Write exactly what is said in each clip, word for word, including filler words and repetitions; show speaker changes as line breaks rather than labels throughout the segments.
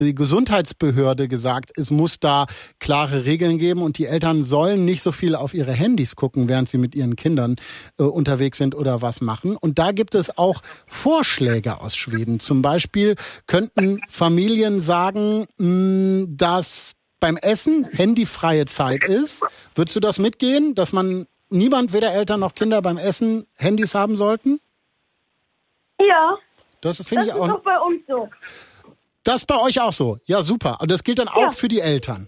die Gesundheitsbehörde gesagt, es muss da klare Regeln geben und die Eltern sollen nicht so viel auf ihre Handys gucken, während sie mit ihren Kindern äh, unterwegs sind oder was machen. Und da gibt es auch Vorschläge aus Schweden. Zum Beispiel könnten Familien sagen, mh, dass beim Essen handyfreie Zeit ist. Würdest du das mitgehen, dass man niemand, weder Eltern noch Kinder beim Essen Handys haben sollten?
Ja.
Das finde ich auch.
Das ist auch bei uns so.
Das ist bei euch auch so? Ja, super. Und das gilt dann auch
Ja.
für die Eltern?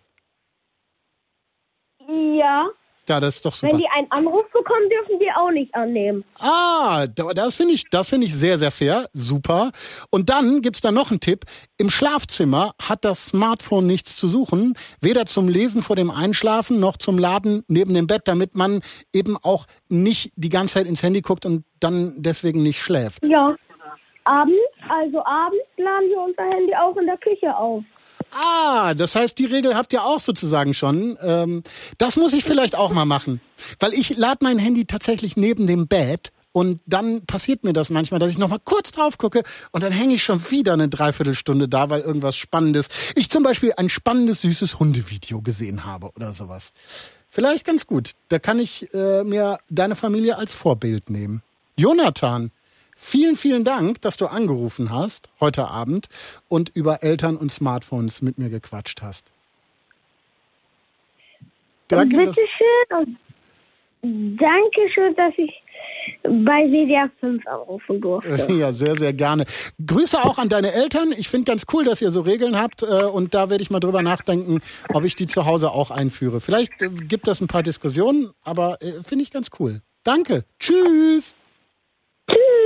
Ja.
Ja, das ist doch super.
Wenn die einen Anruf bekommen, dürfen die auch nicht annehmen.
Ah, das finde ich, das finde ich sehr, sehr fair. Super. Und dann gibt's da noch einen Tipp. Im Schlafzimmer hat das Smartphone nichts zu suchen. Weder zum Lesen vor dem Einschlafen noch zum Laden neben dem Bett, damit man eben auch nicht die ganze Zeit ins Handy guckt und dann deswegen nicht schläft.
Ja. Abends, also abends laden wir unser Handy auch in der Küche auf.
Ah, das heißt, die Regel habt ihr auch sozusagen schon. Ähm, das muss ich vielleicht auch mal machen. Weil ich lade mein Handy tatsächlich neben dem Bett und dann passiert mir das manchmal, dass ich noch mal kurz drauf gucke und dann hänge ich schon wieder eine Dreiviertelstunde da, weil irgendwas Spannendes, ich zum Beispiel ein spannendes, süßes Hundevideo gesehen habe oder sowas. Vielleicht ganz gut. Da kann ich äh, mir deine Familie als Vorbild nehmen. Jonathan, vielen, vielen Dank, dass du angerufen hast heute Abend und über Eltern und Smartphones mit mir gequatscht hast. Danke,
Bitte schön und danke schön, dass ich bei W D R fünf anrufen durfte.
Ja, sehr, sehr gerne. Grüße auch an deine Eltern. Ich finde ganz cool, dass ihr so Regeln habt und da werde ich mal drüber nachdenken, ob ich die zu Hause auch einführe. Vielleicht gibt es ein paar Diskussionen, aber finde ich ganz cool. Danke. Tschüss.
Tschüss.